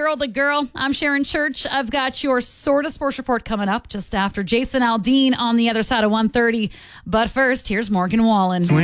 Girl to Girl. I'm Sharon Church. I've got your Sort of Sports Report coming up just after Jason Aldean on the other side of 1:30. But first, here's Morgan Wallen.